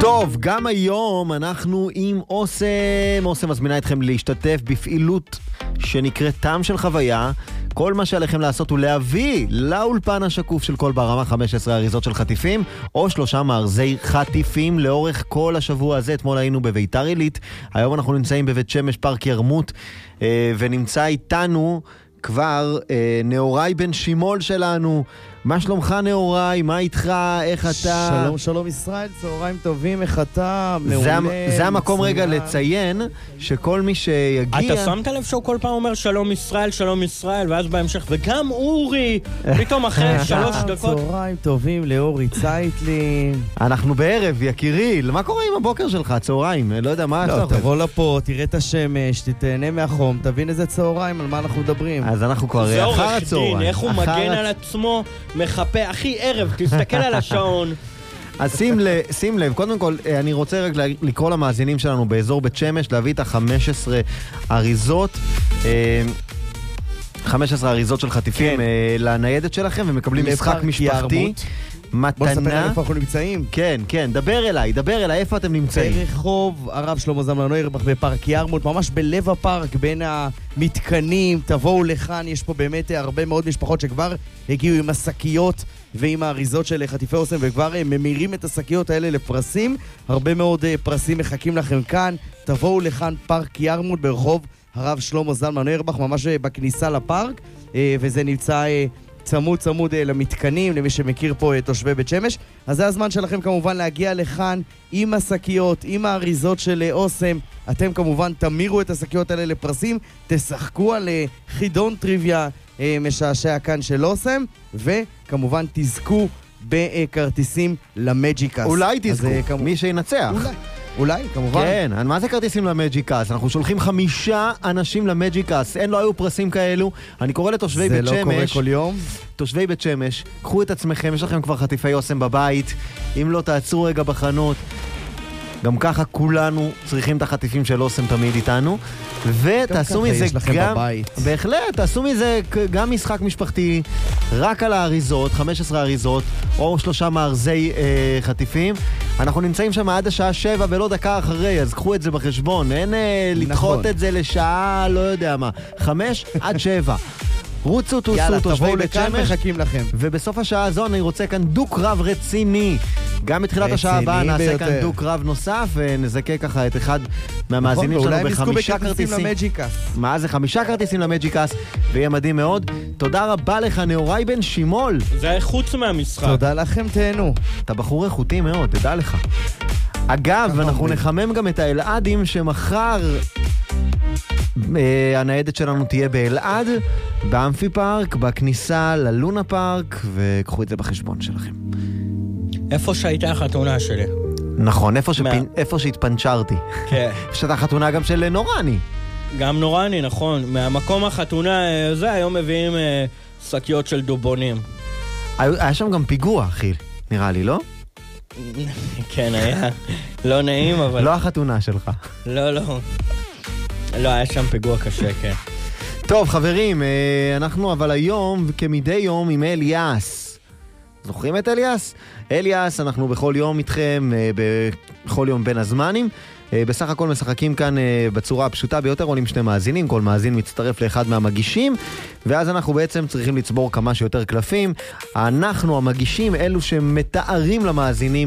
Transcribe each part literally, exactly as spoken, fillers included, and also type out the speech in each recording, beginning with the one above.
טוב, גם היום אנחנו עם אוסם. אוסם מזמינה אתכם להשתתף בפעילות שנקראת טעם של חוויה. כל מה שעליכם לעשות הוא להביא לאולפן השקוף של כל ברמה חמש עשרה אריזות של חטיפים, או שלושה מארזי חטיפים לאורך כל השבוע הזה. אתמול היינו בביתר עילית, היום אנחנו נמצאים בבית שמש פארק ירמות, ונמצא איתנו כבר נאורי בן שימול שלנו. מה שלומך נאורי? מה איתך? איך אתה? שלום שלום ישראל, צהריים טובים, איך אתה? מעולה. זה, זה המקום רגע לציין שכל מי שיגיע... אתה שמת לב שהוא כל פעם אומר שלום ישראל, שלום ישראל, ואז בהמשך, וגם אורי, פתאום אחרי שלוש דקות. צהריים טובים לאורי צייטלין. אנחנו בערב, יקירי, מה קורה עם הבוקר שלך? צהריים, לא יודע מה... לא, תבוא לפה, תראה את השמש, תתהנה מהחום, תבין איזה צהריים, על מה אנחנו מדברים. אז אנחנו כבר אחר הצהריים. איך הוא מגן על עצמו, מחפה, אחי ערב, תסתכל על השעון. אז שים לב, שים לב, קודם כל, אני רוצה רק לקרוא למאזינים שלנו באזור בית שמש, להביא את ה-חמש עשרה אריזות, חמש עשרה אריזות של חטיפים לניידת שלכם, ומקבלים משחק משפחתי. מתנה. בוא נספר איפה אנחנו נמצאים. כן, כן, דבר אליי, דבר אליי, איפה אתם נמצאים? ברחוב הרב שלמה זלמן אוירבך בפארק ירמות, ממש בלב הפארק, בין המתקנים, תבואו לכאן, יש פה באמת הרבה מאוד משפחות שכבר הגיעו עם השקיות ועם האריזות של חטיפי אוסם, וכבר ממירים את השקיות האלה לפרסים, הרבה מאוד פרסים מחכים לכם כאן, תבואו לכאן פארק ירמות ברחוב הרב שלמה זלמן אוירבך, ממש בכניסה לפארק, וזה נמצא... צמוד צמוד למתקנים, למי שמכיר פה תושבי בית שמש. אז זה הזמן שלכם כמובן להגיע לכאן עם השקיות, עם האריזות של אוסם. אתם כמובן תמירו את השקיות האלה לפרסים, תשחקו על חידון טריוויה משעשע כאן של אוסם, וכמובן תזכו בכרטיסים למג'יקס. אולי תזכו, כמובן... מי שינצח. אולי. אולי, כמובן. כן, מה זה כרטיסים למג'יקס? אנחנו שולחים חמישה אנשים למג'יקס. אין, לא היו פרסים כאלו. אני קורא לתושבי בית שמש. זה לא קורה כל יום. תושבי בית שמש, קחו את עצמכם, יש לכם כבר חטיפי אוסם בבית. אם לא, תעצרו רגע בחנות. גם ככה כולנו צריכים את החטיפים של אוסם תמיד איתנו. ותעשו מזה גם... בהחלט, תעשו מזה גם משחק משפחתי, רק על האריזות, חמש עשרה אריזות, או שלושה מארזי אה, חטיפים. אנחנו נמצאים שם עד השעה שבע ולא דקה אחרי, אז קחו את זה בחשבון. אין אה, לדחות נכון. את זה לשעה, לא יודע מה, חמש עד שבע. רוצו, תוסו, תושבי בית שמש. מחכים לכם. ובסוף השעה הזו אני רוצה כאן דוק רב רציני. גם בתחילת השעה הבאה נעשה כאן דוק רב נוסף, ונזכה ככה את אחד מהמאזינים שלנו בחמישה כרטיסים למג'יקס. מה זה? חמישה כרטיסים למג'יקס, ויהיה מדהים מאוד. תודה רבה לך, נאורי בן שימול. זה חוץ מהמשחק. תודה לכם, תהנו. אתה בחור איכותי מאוד, תדע לך. אגב, אנחנו נחמם גם את האלעדים שמחר... הניידת שלנו תהיה באלעד, באמפי פארק, בכניסה ללונה פארק, וקחו את זה בחשבון שלכם. איפה שהייתה החתונה שלי. נכון, איפה, שפ... איפה שהתפנצ'רתי. כן. שהייתה חתונה גם של נורני. גם נורני, נכון. מהמקום החתונה זה, היום מביאים שקיות של דובונים. היה שם גם פיגוע, אחי, נראה לי, לא? כן, היה. לא נעים, אבל... לא החתונה שלך. לא, לא. לא, היה שם פיגוע קשה, כן. טוב, חברים, אנחנו אבל היום, כמדי יום, עם אליאס. זוכרים את אליאס? אליאס, אנחנו בכל יום איתכם, בכל יום בין הזמנים. בסך הכל משחקים כאן בצורה הפשוטה ביותר, עולים שני מאזינים, כל מאזין מצטרף לאחד מהמגישים, ואז אנחנו בעצם צריכים לצבור כמה שיותר קלפים. אנחנו, המגישים, אלו שמתארים למאזינים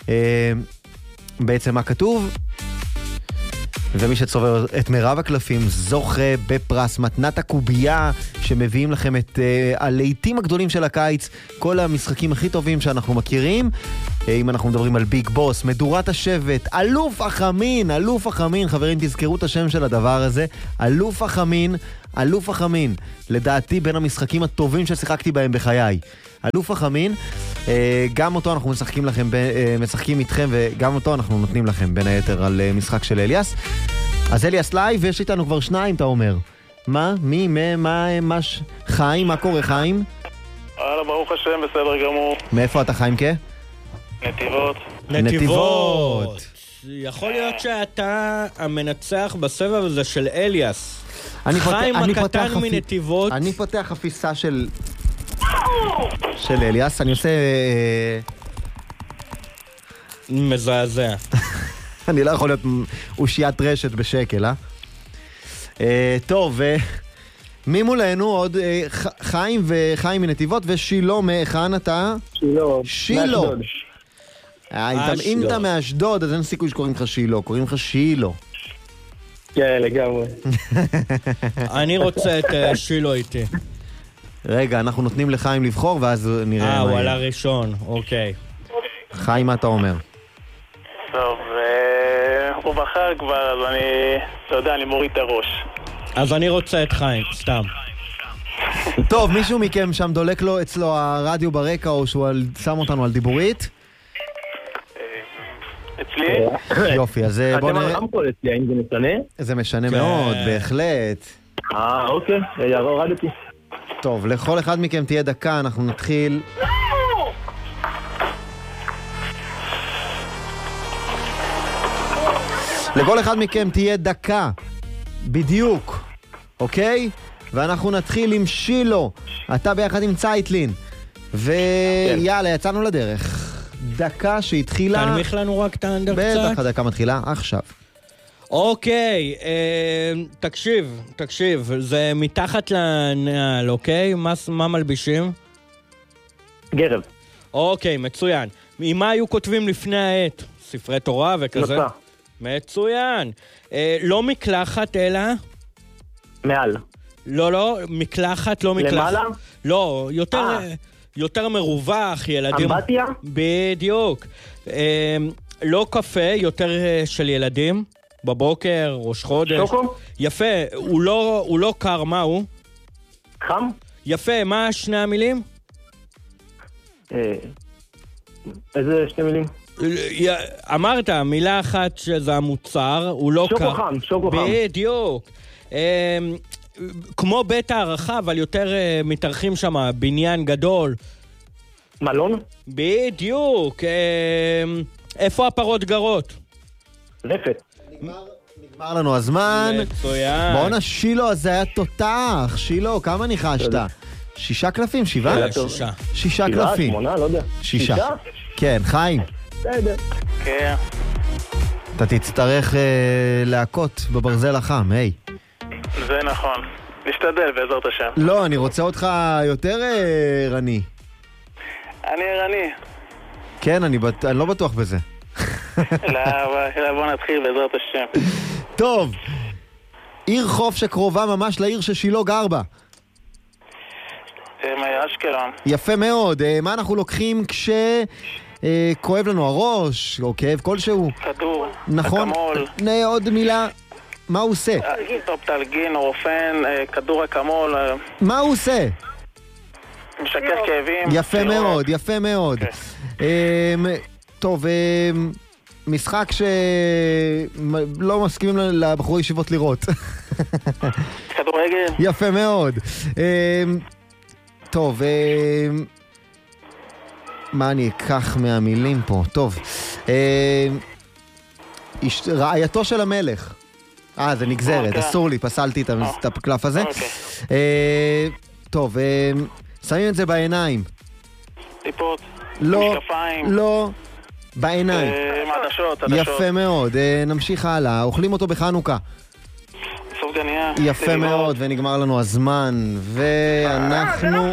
בעצם מה כתוב, ומי שצובר את מירב הקלפים זוכה בפרס מתנת הקובייה, שמביאים לכם את uh, הלעיתים הגדולים של הקיץ, כל המשחקים הכי טובים שאנחנו מכירים. uh, אם אנחנו מדברים על ביג בוס, מדורת השבט, אלוף החמין, אלוף החמין, חברים תזכרו את השם של הדבר הזה, אלוף החמין, אלוף החמין, לדעתי בין המשחקים הטובים ששיחקתי בהם בחיי. אלוף החמין, גם אותו אנחנו משחקים לכם, משחקים איתכם, וגם אותו אנחנו נותנים לכם בין היתר על משחק של אליאס. אז אליאס לייב, ויש איתנו כבר שניים, אתה אומר. מה? מי? מה? מה? חיים? מה קורה, חיים? הלאה, ברוך השם, בסדר גמור. מאיפה אתה, חיים, כן? נתיבות. נתיבות. יכול להיות שאתה המנצח בסבב הזה של אליאס. חיים הקטן מנתיבות. אני פותח חפיסה של... של אליאס, אני עושה... מזעזע. אני לא יכול להיות אושיית רשת בשקל, אה? אה טוב, ו... מי מולנו? עוד אה, ח... חיים וחיים מנתיבות ושילו מהיכן אתה? שילו. שילו. מאשדוד. אה, אם אתה- אם אתה מאשדוד, אז אין סיכוי שקוראים לך שילו, קוראים לך שילו. כן, לגמרי. אני רוצה את אה, שילו איתי. רגע, אנחנו נותנים לחיים לבחור, ואז נראה אה, מה הוא יהיה. עלה ראשון, אוקיי. חיים, מה אתה אומר? טוב, אה, הוא בחר כבר, אז אני, אתה יודע, אני מוריד את הראש. אז אני רוצה את חיים, סתם. טוב, מישהו מכם שם דולק לו אצלו הרדיו ברקע, או שהוא על- שם אותנו על דיבורית? אצלי? יופי, אז אה, בוא אתם על נראה. רמקול אצלי, האם זה משנה? זה משנה כן. מאוד, בהחלט. אה, אוקיי, ירור, הורדתי. טוב, לכל אחד מכם תהיה דקה, אנחנו נתחיל. לכל אחד מכם תהיה דקה, בדיוק, אוקיי? ואנחנו נתחיל עם שילו, אתה ביחד עם צייטלין. ויאללה, יצאנו לדרך. דקה שהתחילה... תנמיך לנו רק את האנדר בטח, קצת. הדקה מתחילה עכשיו. אוקיי, אה, תקשיב, תקשיב, זה מתחת לנעל, אוקיי? מה, מה מלבישים? גרב. אוקיי, מצוין. עם מה היו כותבים לפני העת? ספרי תורה וכזה? נוצה. מצוין. אה, לא מקלחת, אלא? מעל. לא, לא, מקלחת, לא מקלחת. למעלה? לא, יותר, אה. יותר מרווח, ילדים... אמבטיה? בדיוק. אה, לא קפה, יותר אה, של ילדים, בבוקר, ראש חודש. שוקו? יפה, הוא לא, הוא לא קר, מה הוא? חם? יפה, מה שני המילים? אה, איזה שתי מילים? י- אמרת, מילה אחת שזה המוצר, הוא לא שוקו קר. חם, שוקו חם. בדיוק. אה, כמו בית הערכה, אבל יותר אה, מתארחים שם, בניין גדול. מלון? בדיוק. אה, איפה הפרות גרות? רפת. נגמר לנו הזמן. מצוין. בואנה, שילו, אז זה היה תותח. שילו, כמה ניחשת? תודה. שישה קלפים? שבעה? אה, שישה. שישה שבעה, קלפים. שמונה, לא יודע. שישה. כן, חיים, בסדר. כן. אתה תצטרך אה, להכות בברזל החם, היי. זה נכון. נשתדל בעזרת השם. לא, אני רוצה אותך יותר אה, ערני. אני ערני. כן, אני, בט... אני לא בטוח בזה. לא, אבל בוא נתחיל בעזרת השם. טוב, עיר חוף שקרובה ממש לעיר ששילו גר בה. אה, אשקלון. יפה מאוד. אה, מה אנחנו לוקחים כש... אה, כואב לנו הראש, או כאב כלשהו? כדור. נכון. אקמול. הנה עוד מילה. מה הוא עושה? אה, טופטלגין, אורופן, אה, כדור אקמול, אה, מה הוא עושה? משכך כאבים. יפה סירות. מאוד, יפה מאוד. אמ, טוב, אמ, משחק שלא מסכימים לבחורי ישיבות לראות. כדורגל. יפה מאוד. אמ, טוב, אמ, מה אני אקח מהמילים פה? טוב. אמ, אשת- רעייתו של המלך. אה, זה נגזרת, אוקיי. אסור לי, פסלתי את ה- את הקלף הזה. אוקיי. אה, טוב, אמ, שמים את זה בעיניים. טיפות. לא, משקפיים. לא, בעיניים. אה, עדשות, עדשות. יפה מאוד, אה, נמשיך הלאה, אוכלים אותו בחנוכה. סופגניה. יפה סירות. מאוד, ונגמר לנו הזמן, ואנחנו...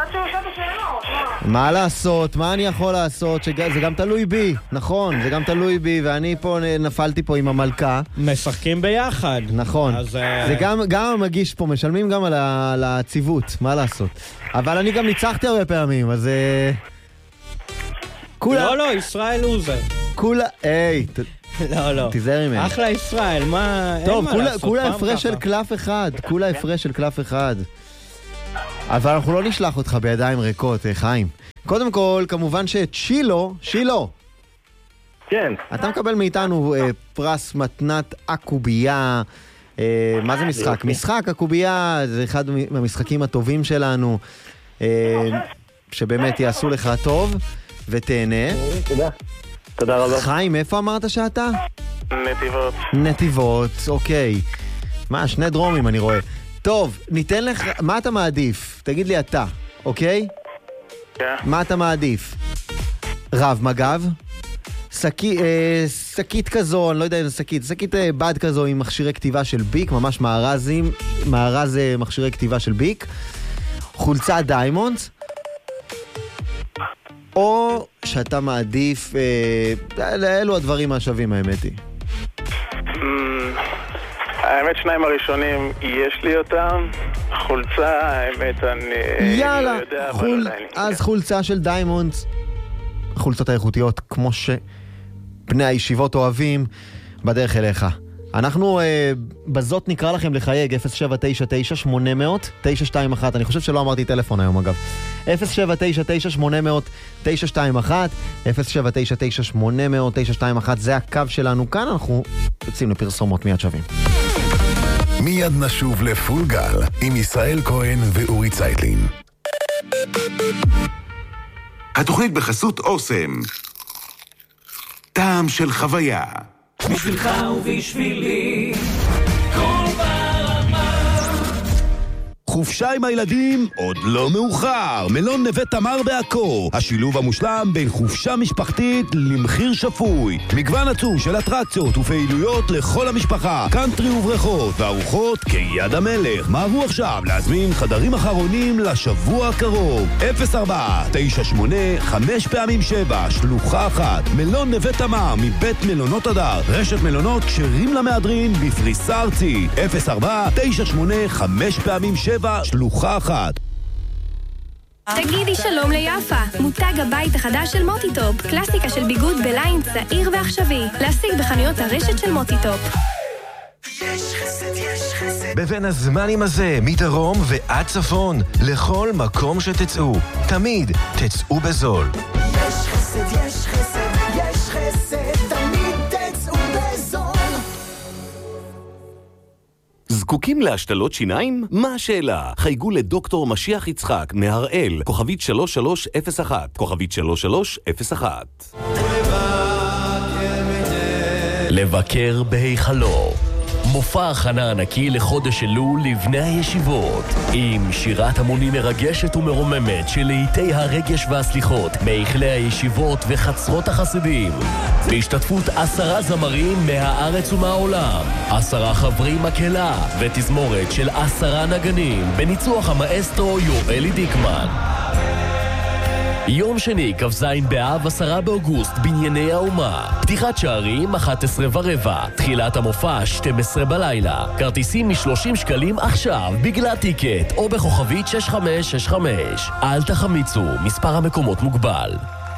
מה לעשות? מה אני יכול לעשות? שג- זה גם תלוי בי, נכון, זה גם תלוי בי, ואני פה נ- נפלתי פה עם המלכה, משחקים ביחד. נכון. אז, אה, זה גם, גם המגיש פה, משלמים גם על ה- על הציוות, מה לעשות? אבל אני גם ניצחתי הרבה פעמים, אז... אה, כולה, לא, לא, ישראל לוזר. כולה, היי, ת- לא, לא. תיזהר ממנו. אחלה ישראל, מה... אין טוב, מה כולה, לעשות, כולה פעם הפרש של ככה. קלף אחד, כולה הפרש של קלף אחד. אבל אנחנו לא נשלח אותך בידיים ריקות, אה, חיים. קודם כל, כמובן שאת שילו, שילו, כן. אתה מקבל מאיתנו אה, פרס מתנת הקובייה. אה, מה זה משחק? משחק הקובייה זה אחד מהמשחקים הטובים שלנו, אה, שבאמת יעשו לך טוב ותהנה. תודה. תודה רבה. חיים, איפה אמרת שאתה? נתיבות. נתיבות, אוקיי. מה, שני דרומים אני רואה. טוב, ניתן לך, מה אתה מעדיף? תגיד לי אתה, אוקיי? כן. מה אתה מעדיף? רב מג"ב? שקית, אה, שקית כזו, אני לא יודע אם זה שקית, שקית אה, בד כזו עם מכשירי כתיבה של ביק, ממש מארזים, מארז אה, מכשירי כתיבה של ביק, חולצה דיימונדס, או שאתה מעדיף, אה, אלו הדברים השווים האמת היא. האמת שניים הראשונים יש לי אותם, חולצה, האמת אני יאללה, לא יודע, חול... אבל עדיין. אז חולצה של דיימונדס, החולצות האיכותיות כמו שבני הישיבות אוהבים, בדרך אליך. אנחנו אה, בזאת נקרא לכם לחייג אפס שבע תשע תשע שמונה אפס אפס תשע שתיים אחת, אני חושב שלא אמרתי טלפון היום אגב, אפס שבע תשע תשע שמונה אפס אפס תשע שתיים אחת, אפס שבע תשע תשע שמונה אפס אפס תשע שתיים אחת, זה הקו שלנו כאן, אנחנו יוצאים לפרסומות מיד שווים. מיד נשוב לפול גל עם ישראל כהן ואורי צייטלין. התוכנית בחסות אוסם, טעם של חוויה. בשבילך ובשבילי כל ברמה. חופשה עם הילדים עוד לא מאוחר. מלון נווה תמר בעכו, השילוב המושלם בין חופשה משפחתית למחיר שפוי, מגוון עצום של אטרקציות ופעילויות לכל המשפחה, קאנטרי ובריכות וארוחות כיד המלך. מהרו עכשיו להזמין חדרים אחרונים לשבוע הקרוב. אפס ארבע תשע שמונה חמש פעמים שבע שלוחה אחת. מלון נווה תמר מבית מלונות הדר, רשת מלונות כשרים למהדרין בפריסה ארצית. אפס ארבע תשע שמונה חמש פעמים שבע שלוחה אחת. תגידי שלום ליפה, מותג הבית החדש של מוטיטופ, קלאסיקה של ביגוד בליין צעיר ועכשווי, להשיג בחנויות הרשת של מוטיטופ. יש חסד, יש חסד. בבין הזמנים הזה, מדרום ועד צפון, לכל מקום שתצאו, תמיד תצאו בזול. יש חסד, יש חסד, יש חסד, תמיד תצאו בזול. זקוקים להשתלות שיניים? מה השאלה? חייגו לדוקטור משיח יצחק מהראל, כוכבית שלוש שלוש אפס אחת, כוכבית שלוש שלוש אפס אחת. לבקר בהיכלו, מופע הכנה ענקי לחודש אלול לבני הישיבות, עם שירת המונים מרגשת ומרוממת של לעיתי הרגש והסליחות מהיכלי הישיבות וחצרות החסידים, בהשתתפות עשרה זמרים מהארץ ומהעולם, עשרה חברי מקהלה ותזמורת של עשרה נגנים בניצוח המאסטרו יואלי דיקמן. יום שני, כ"ז באב, עשרה באוגוסט, בנייני האומה. פתיחת שערים, אחת עשרה ורבע. תחילת המופע, שתים עשרה בלילה. כרטיסים מ-שלושים שקלים עכשיו, בגלל טיקט, או בכוכבית שש חמש שש חמש. אל תחמיצו, מספר המקומות מוגבל.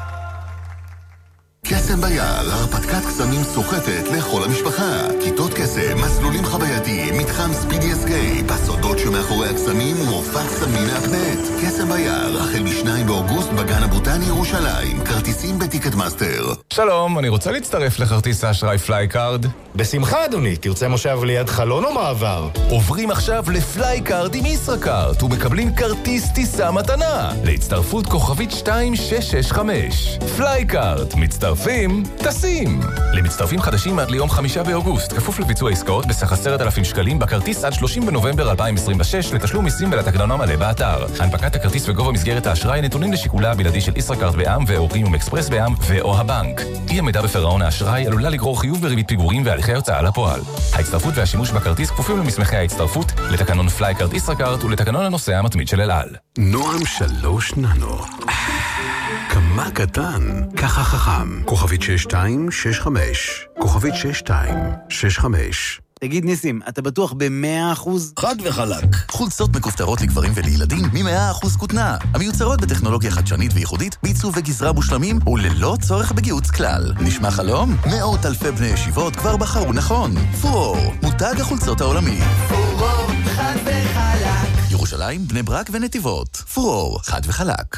קסם ביער, הרפתקת קסמים סוחפת לכל המשפחה. כיתות קסם, מסלולים חווייתיים, מתחם ספידי אסקייפ, הסודות שמאחורי הקסמים ומופע קסמים מהפנט. קסם ביער, החל משניים באוגוסט בגן הבוטני ירושלים. כרטיסים בטיקט מאסטר. שלום, אני רוצה להצטרף לכרטיס האשראי פלייקארד. בשמחה אדוני, תרצה מושב ליד חלון או מעבר? עוברים עכשיו לפלייקארד עם ישראכרט ומקבלים כרטיס טיסה מתנה להצטרפות כוכבית שתיים שש שש חמש. פלייקארד, מצטרפים, טסים. למצטרפים חדשים עד ליום חמישה באוגוסט, כפוף לביצוע עסקאות בסך עשרת אלפים שקלים בכרטיס עד שלושים בנובמבר אלפיים עשרים ושש, לתשלום מיסים ולתקנון המלא באתר. הנפקת הכרטיס וגובה מסגרת האשראי נתונים לשיקולה הבלעדי של ישראכרט בע"מ ואורים אקספרס בע"מ ואו הבנק. אי עמידה בפירעון האשראי עלולה לגרור חיוב בריבית פיגורים והליכי הוצאה לפועל. ההצטרפות והשימוש בכרטיס כפופים למסמכי ההצטרפות, לתקנון פלייקארד ישראכרט ולתקנון הנוסע המתמיד של אל על. נועם שלוש ננו. כמה קטן, ככה חכם. כוכבית שש שתיים שש חמש. כוכבית שש שתיים שש חמש. תגיד ניסים, אתה בטוח ב-מאה אחוז? חד וחלק. חולצות מכופתרות לגברים ולילדים מ-מאה אחוז כותנה. המיוצרות בטכנולוגיה חדשנית וייחודית, בעיצוב וגזרה מושלמים, וללא צורך בגיוץ כלל. נשמע חלום? מאות אלפי בני ישיבות כבר בחרו נכון. פורור, מותג החולצות העולמי. פורור, חד וחלק. ירושלים, בני ברק ונתיבות. פורור, חד וחלק.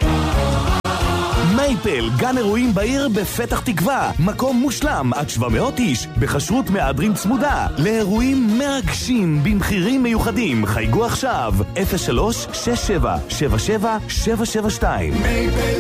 מייפל, גן אירועים בעיר בפתח תקווה, מקום מושלם עד שבע מאות איש, בחשרות מהדרין צמודה, לאירועים מרגשים במחירים מיוחדים. חייגו עכשיו אפס שלוש שש שבע שבע שבע שבע שבע שתיים.